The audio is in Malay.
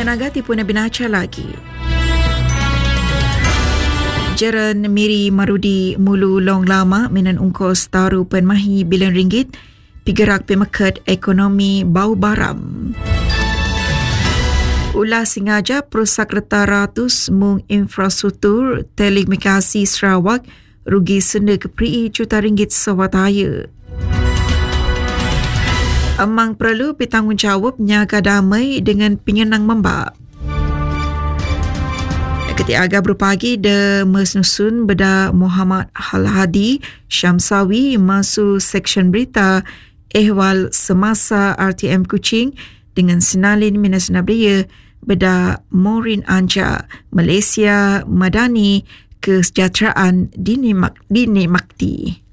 Naga tipu na binaca lagi. Jaran Miri Marudi Mulu Long Lama minan ungkos taru penmahi bilion ringgit pigerak pemakat ekonomi bau baram. Ulah sengaja perusak reta ratus mung infrastruktur telekomunikasi Sarawak rugi senda ke juta ringgit sawataya. Amang perlu bertanggungjawab nyaga damai dengan penyenang membak. Ketika agak berpagi de mesnusun beda Muhammad Hal-Hadi Syamsawi masuk seksyen berita ehwal semasa RTM Kuching dengan sinalin minas nabria beda Morin Anja Malaysia Madani Kesejahteraan dinikmati.